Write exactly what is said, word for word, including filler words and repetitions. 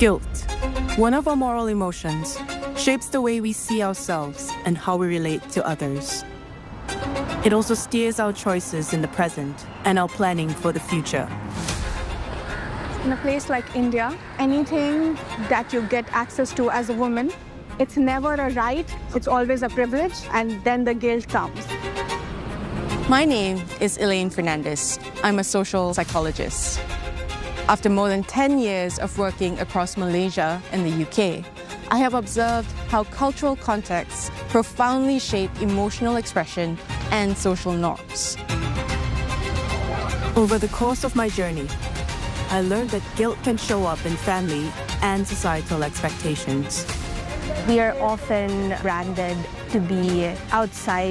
Guilt, one of our moral emotions, shapes the way we see ourselves and how we relate to others. It also steers our choices in the present and our planning for the future. In a place like India, anything that you get access to as a woman, it's never a right, it's always a privilege, and then the guilt comes. My name is Elaine Fernandez. I'm a social psychologist. After more than ten years of working across Malaysia and the U K, I have observed how cultural contexts profoundly shape emotional expression and social norms. Over the course of my journey, I learned that guilt can show up in family and societal expectations. We are often branded to be outside